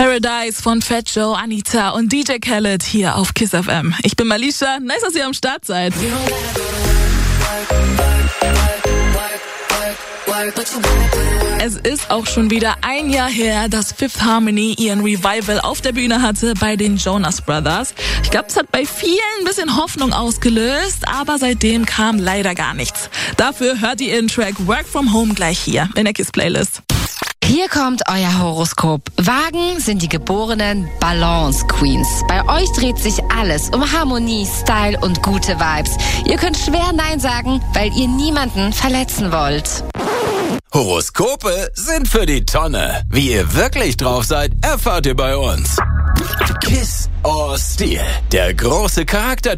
Paradise von Fat Joe, Anita und DJ Khaled hier auf Kiss FM. Ich bin Malisha, nice, dass ihr am Start seid. Es ist auch schon wieder ein Jahr her, dass Fifth Harmony ihren Revival auf der Bühne hatte bei den Jonas Brothers. Ich glaube, es hat bei vielen ein bisschen Hoffnung ausgelöst, aber seitdem kam leider gar nichts. Dafür hört ihr ihren Track Work From Home gleich hier in der Kiss-Playlist. Hier kommt euer Horoskop. Wagen sind die geborenen Balance Queens. Bei euch dreht sich alles um Harmonie, Style und gute Vibes. Ihr könnt schwer Nein sagen, weil ihr niemanden verletzen wollt. Horoskope sind für die Tonne. Wie ihr wirklich drauf seid, erfahrt ihr bei uns. Kiss or Steel, der große Charakter